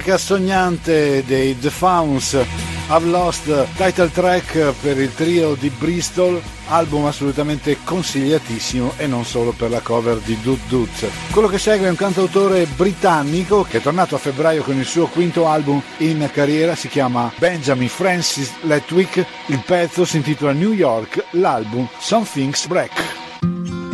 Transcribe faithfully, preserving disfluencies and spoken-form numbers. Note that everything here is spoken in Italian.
musica sognante dei The Fauns, I've Lost, title track per il trio di Bristol, album assolutamente consigliatissimo e non solo per la cover di Doot Doot. Quello che segue è un cantautore britannico che è tornato a febbraio con il suo quinto album in carriera, si chiama Benjamin Francis Letwick, il pezzo si intitola New York, l'album Some Things Break.